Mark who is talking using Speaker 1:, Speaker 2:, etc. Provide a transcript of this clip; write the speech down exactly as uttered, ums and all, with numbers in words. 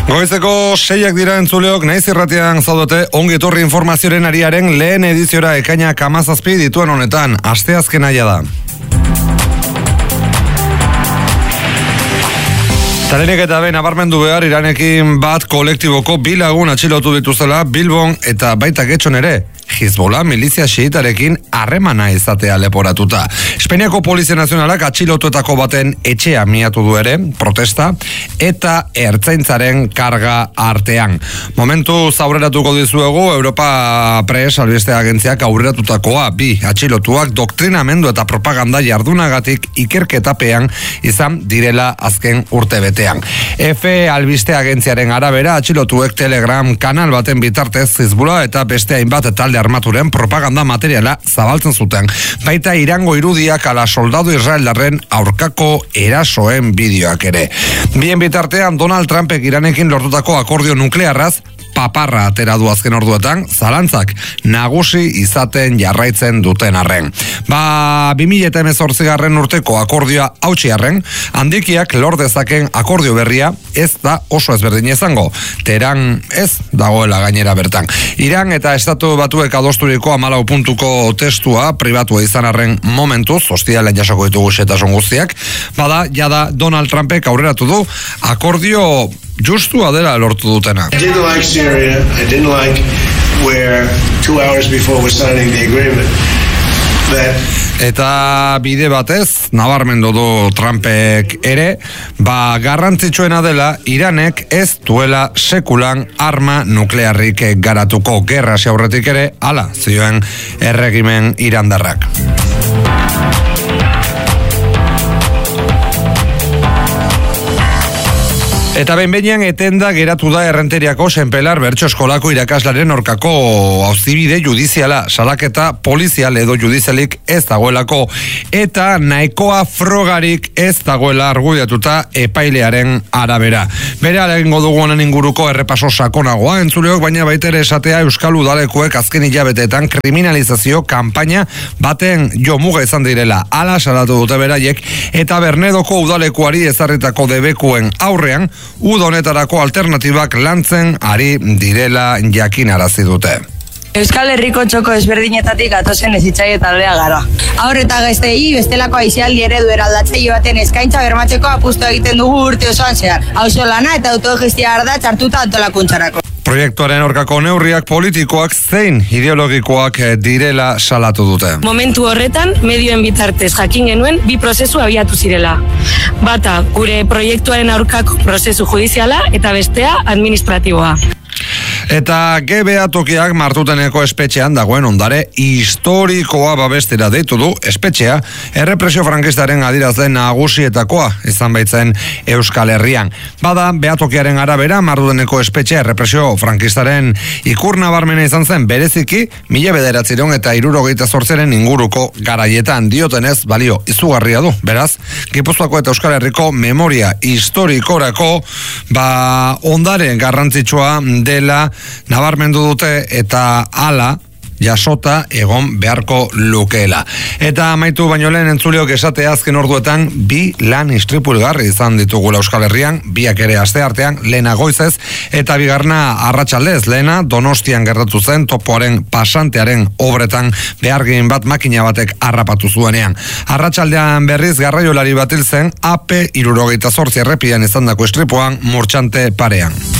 Speaker 1: Goizeko seiak dira entzuleok, naiz irratian zaudete, ongi etorri informazioaren ariaren lehen ediziora ekainak hamazazpi dituen honetan, asteazkena da. Talenek eta behin nabarmendu behar Iranekin bat kolektiboko bi lagun atxilotu dituzela Bilbon eta baita Getxon ere. Hizbola milizia xiitarekin harremana izatea leporatuta. Espainiako Polizia Nazionalak atxilotuetako baten etxea miatu du ere, protesta, eta ertzaintzaren karga artean. Momentu aurreratuko dizuegu Europa Press albiste agentziak aurreratutakoa, bi atxilotuak doktrinamendu eta propaganda jardunagatik ikerketapean izan direla azken urtebetean. F albiste agentziaren arabera atxilotuek Telegram kanal baten bitartez Hizbola eta beste hainbat talde armaturen propaganda materiala zabaltzen zuten. Baita Irango irudiak ala soldadu israeldarren aurkako erasoen bideoak ere. Bien bitartean Donald Trumpek Iranekin lortutako akordio nuklearraz paparra atera du azken orduetan, zalantzak nagusi izaten jarraitzen duten arren. Ba, bi mila hemezortzigarren urteko akordioa hautsi arren, handikiak lor dezaken akordio berria ez da oso ezberdin izango. Teheran ez dagoela gainera bertan. Iran eta Estatu Batuek adosturiko hamalau puntuko testua pribatua izan arren momentuz, ostialen jasoko ditugu xetasun guztiak, bada, jada Donald Trumpek aurreratu du akordio justua dela lortu dutena.
Speaker 2: I didn't like Syria. I didn't like where two hours before we're signing the agreement that
Speaker 1: Eta bide batez, nabarmendu du Trumpek ere, ba garrantzitsuena dela Iranek ez duela sekulan arma nuklearrik garatuko. Gerra aurretik ere, hala zioen erregimen irandarrak. Eta behin-behinean etenda geratu da Errenteriako Senpelar Bertso Eskolako irakaslaren aurkako auzibide judiziala, salaketa polizial edo judizialik ez dagoelako, eta nahikoa frogarik ez dagoela argudiatuta epailearen arabera. Bere egingo dugu honen inguruko errepaso sakonagoa entzuleok, baina baita ere esatea Euskal Udalekuek azken hilabeteetan kriminalizazio kanpaina baten jomuga izan direla. Hala salatu dute beraiek, eta Bernedoko udalekuari ezarritako debekuen aurrean udonetarako alternatibak lantzen ari direla jakinarazi dute.
Speaker 3: Euskal Herriko txoko ezberdinetatik gatozen hezitzaile taldea gara. Haur eta gaztei bestelako aisialdi eredu eraldatzaile baten eskaintza bermatzeko apustu egiten dugu urte osoan zehar. Auzolana eta autogestia ardatz hartuta antolakuntzarako.
Speaker 1: Proiektuaren aurkako neurriak politikoak zein ideologikoak direla salatu dute.
Speaker 4: Momentu horretan, medioen bitartez jakin genuen bi prozesu abiatu zirela. Bata, gure proiektuaren aurkako prozesu judiziala eta bestea administratiboa.
Speaker 1: Eta G B A tokiak Martuteneko espetxean dagoen ondare historikoa babestera deitu du espetxea errepresio frankistaren adirazle nagusietakoa izan baitzen Euskal Herrian. Bada, behatokiaren arabera Martuteneko espetxea errepresio frankistaren ikur nabarmena izan zen bereziki mila bederatziehun eta hirurogeita zortziaren inguruko garaietan, diotenez balio izugarria du. Beraz, Gipuzkoako eta Euskal Herriko memoria historikorako ba ondare garrantzitsua dela nabarmendu dute eta hala jasota egon beharko lukeela. Eta amaitu baino lehen entzuleok esatea azken orduetan bi lan istripulgarri izan ditugula Euskal Herrian, biak ere aste artean, lehena goizez eta bigarna arratsaldez, lehena Donostian gertatu zen topoaren pasantearen obretan behargin bat makina batek harrapatu zuenean. Arratsaldean berriz garraiolari bat hil zen A P hirurogeita zortzi errepian izandako istripuan Murtxante parean.